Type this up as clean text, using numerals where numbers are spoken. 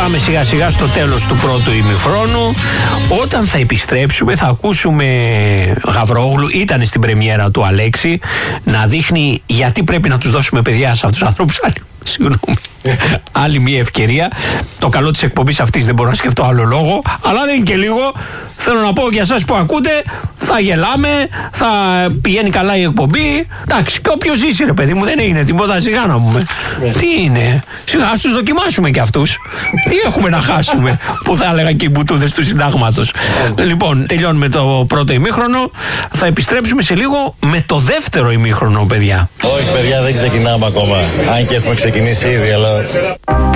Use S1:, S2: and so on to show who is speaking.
S1: Πάμε σιγά σιγά στο τέλος του πρώτου ημιχρόνου. Όταν θα επιστρέψουμε θα ακούσουμε Γαβρόγλου, ήταν στην πρεμιέρα του Αλέξη, να δείχνει γιατί πρέπει να τους δώσουμε παιδιά σε αυτούς τους ανθρώπους. Συγγνώμη. Άλλη μια ευκαιρία. Το καλό της εκπομπής αυτής δεν μπορώ να σκεφτώ άλλο λόγο, αλλά δεν είναι και λίγο. Θέλω να πω για εσάς που ακούτε, θα γελάμε, θα πηγαίνει καλά η εκπομπή. Εντάξει, και όποιος ζήσει, ρε παιδί μου, δεν έγινε τίποτα, σιγά να πούμε. Τι είναι, σιγά, ας τους δοκιμάσουμε κι αυτούς. Τι έχουμε να χάσουμε, που θα έλεγαν και οι μπουτούδες του συντάγματος. Λοιπόν, τελειώνουμε το πρώτο ημίχρονο. Θα επιστρέψουμε σε λίγο με το δεύτερο ημίχρονο, παιδιά.
S2: Όχι, παιδιά, δεν ξεκινάμε ακόμα. Αν και έχουμε ξεκινήσει ήδη, αλλά